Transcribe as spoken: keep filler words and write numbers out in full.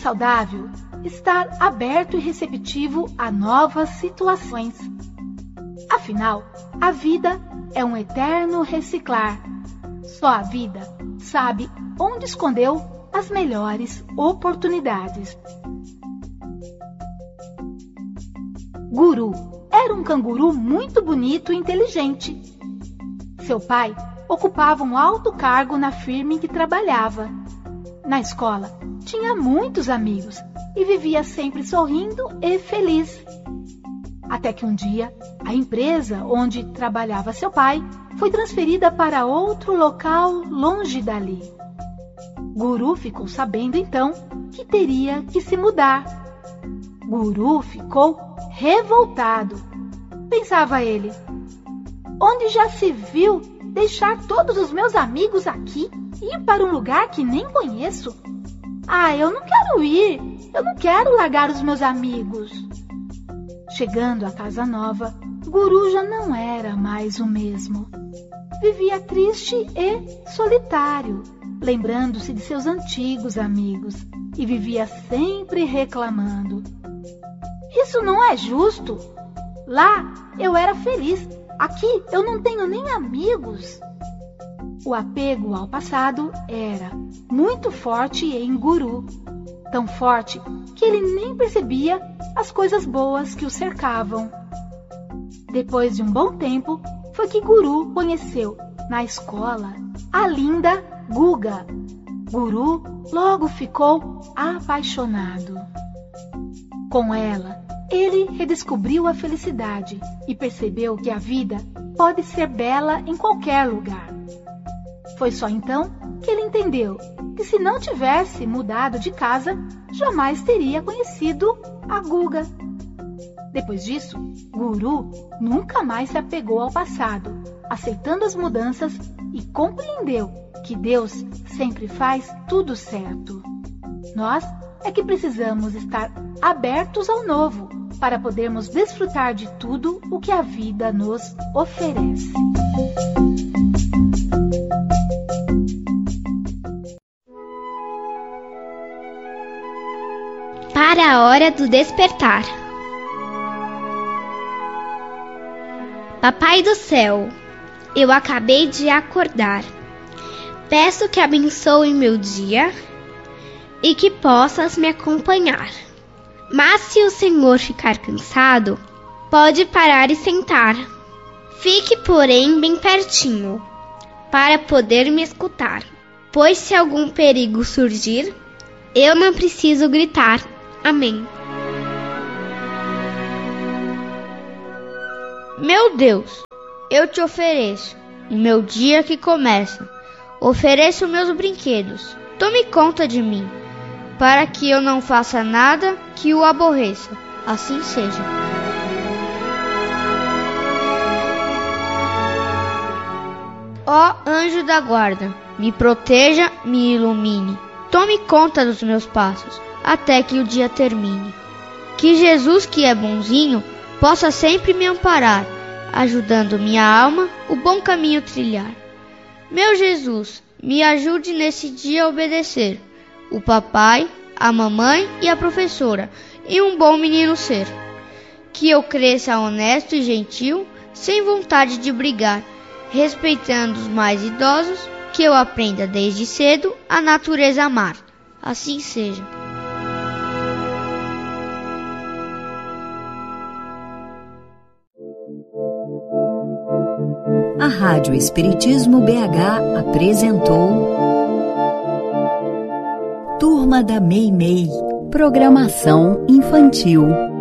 saudável estar aberto e receptivo a novas situações. Afinal, a vida é um eterno reciclar. Só a vida sabe onde escondeu as melhores oportunidades. Guru era um canguru muito bonito e inteligente. Seu pai ocupava um alto cargo na firma em que trabalhava. Na escola, tinha muitos amigos e vivia sempre sorrindo e feliz. Até que um dia, a empresa onde trabalhava seu pai foi transferida para outro local longe dali. Guru ficou sabendo então que teria que se mudar. Guru ficou revoltado. Pensava ele: onde já se viu deixar todos os meus amigos aqui e ir para um lugar que nem conheço? Ah, eu não quero ir. Eu não quero largar os meus amigos. Chegando à casa nova, Guru já não era mais o mesmo. Vivia triste e solitário, lembrando-se de seus antigos amigos, e vivia sempre reclamando. Isso não é justo. Lá eu era feliz. Aqui eu não tenho nem amigos. O apego ao passado era muito forte em Guru. Tão forte que ele nem percebia as coisas boas que o cercavam. Depois de um bom tempo, foi que Guru conheceu, na escola, a linda Guga. Guru logo ficou apaixonado. Com ela, ele redescobriu a felicidade e percebeu que a vida pode ser bela em qualquer lugar. Foi só então que ele entendeu que se não tivesse mudado de casa, jamais teria conhecido a Guga. Depois disso, Guru nunca mais se apegou ao passado, aceitando as mudanças e compreendeu que Deus sempre faz tudo certo. Nós é que precisamos estar abertos ao novo para podermos desfrutar de tudo o que a vida nos oferece. Para a hora do despertar. Papai do céu, eu acabei de acordar. Peço que abençoe meu dia e que possas me acompanhar. Mas se o Senhor ficar cansado, pode parar e sentar. Fique, porém, bem pertinho, para poder me escutar. Pois se algum perigo surgir, eu não preciso gritar. Amém. Meu Deus, eu te ofereço o meu dia que começa. Ofereço meus brinquedos. Tome conta de mim, para que eu não faça nada que o aborreça. Assim seja. Ó anjo da guarda, me proteja, me ilumine. Tome conta dos meus passos, até que o dia termine. Que Jesus, que é bonzinho, possa sempre me amparar, ajudando minha alma o bom caminho trilhar. Meu Jesus, me ajude nesse dia a obedecer o papai, a mamãe e a professora, e um bom menino ser. Que eu cresça honesto e gentil, sem vontade de brigar, respeitando os mais idosos, que eu aprenda desde cedo a natureza amar. Assim seja. A Rádio Espiritismo B H apresentou Turma da Meimei, programação infantil.